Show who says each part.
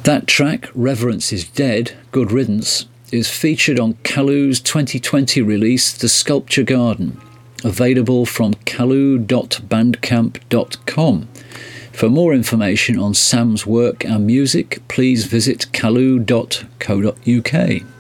Speaker 1: That track, Reverence is Dead, Good Riddance, is featured on Kalu's 2020 release, The Sculpture Garden, available from kalu.bandcamp.com. For more information on Sam's work and music, please visit kalu.co.uk.